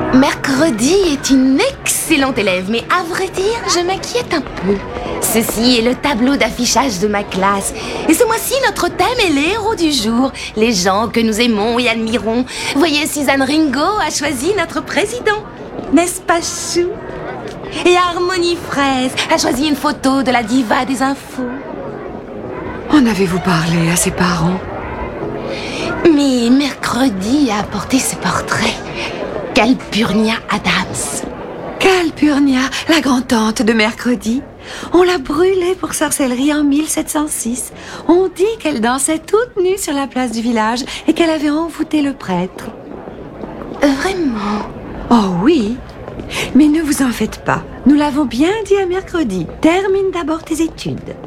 Mercredi est une excellente élève, mais à vrai dire, je m'inquiète un peu. Ceci est le tableau d'affichage de ma classe. Et ce mois-ci, notre thème est les héros du jour, les gens que nous aimons et admirons. Voyez, Suzanne Ringo a choisi notre président. N'est-ce pas chou? Et Harmonie Fraise a choisi une photo de la diva des infos. En avez-vous parlé à ses parents? Mais Mercredi a apporté ce portrait. Calpurnia Adams. Calpurnia, la grand-tante de Mercredi. On l'a brûlée pour sorcellerie en 1706. On dit qu'elle dansait toute nue sur la place du village et qu'elle avait envoûté le prêtre. Vraiment? Oh oui. Mais ne vous en faites pas. Nous l'avons bien dit à Mercredi. Termine d'abord tes études.